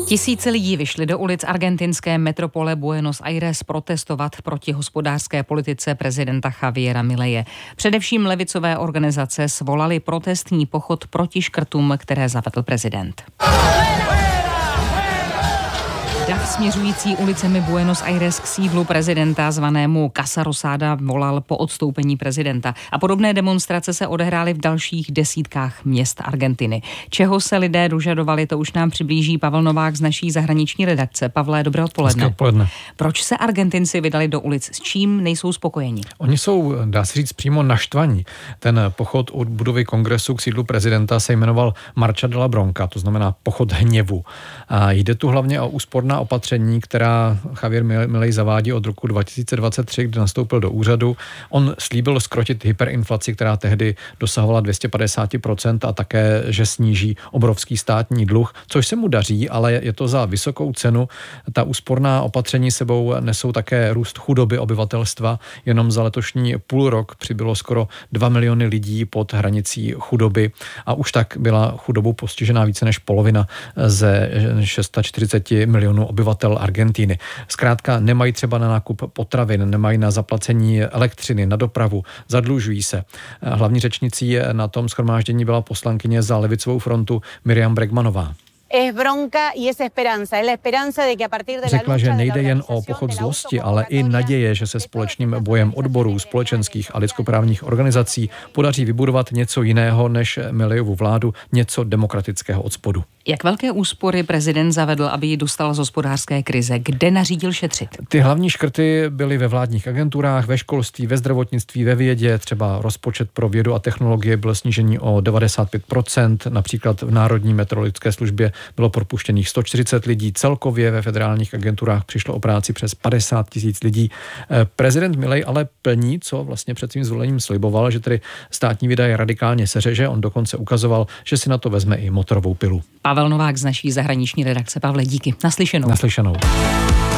Tisíce lidí vyšli do ulic argentinské metropole Buenos Aires protestovat proti hospodářské politice prezidenta Javiera Mileje. Především levicové organizace svolaly protestní pochod proti škrtům, které zavedl prezident. Dav směřující ulicemi Buenos Aires k sídlu prezidenta zvanému Casa Rosada volal po odstoupení prezidenta. A podobné demonstrace se odehrály v dalších desítkách měst Argentiny. Čeho se lidé dožadovali, to už nám přiblíží Pavel Novák z naší zahraniční redakce. Pavle, dobré odpoledne. Hezké odpoledne. Proč se Argentinci vydali do ulic? S čím nejsou spokojeni? Oni jsou, dá se říct, přímo naštvaní. Ten pochod od budovy kongresu k sídlu prezidenta se jmenoval Marcha de la Bronca, to znamená pochod hněvu. A jde tu hlavně o úsporná opatření, která Javier Milei zavádí od roku 2023, kdy nastoupil do úřadu. On slíbil zkrotit hyperinflaci, která tehdy dosahovala 250% a také, že sníží obrovský státní dluh, což se mu daří, ale je to za vysokou cenu. Ta úsporná opatření sebou nesou také růst chudoby obyvatelstva. Jenom za letošní půlrok přibylo skoro 2 miliony lidí pod hranicí chudoby a už tak byla chudobou postižená více než polovina ze 640 milionů obyvatel Argentiny. Zkrátka nemají třeba na nákup potravin, nemají na zaplacení elektřiny, na dopravu, zadlužují se. Hlavní řečnicí na tom shromáždění byla poslankyně za levicovou frontu Miriam Bregmanová. Řekla, že nejde jen o pochod zlosti, ale i naděje, že se společným bojem odborů, společenských a lidskoprávních organizací podaří vybudovat něco jiného než Milejovu vládu, něco demokratického od spodu. Jak velké úspory prezident zavedl, aby ji dostal z hospodářské krize? Kde nařídil šetřit? Ty hlavní škrty byly ve vládních agenturách, ve školství, ve zdravotnictví, ve vědě. Třeba rozpočet pro vědu a technologie byl snížený o 95%, například v Národní meteorologické službě bylo propuštěných 140 lidí, celkově ve federálních agenturách přišlo o práci přes 50 000 lidí. Prezident Milei ale plní, co vlastně před svým zvolením sliboval, že tedy státní výdaje radikálně seřeže. On dokonce ukazoval, že si na to vezme i motorovou pilu. Pavel Novák z naší zahraniční redakce. Pavle, díky. Naslyšenou. Naslyšenou.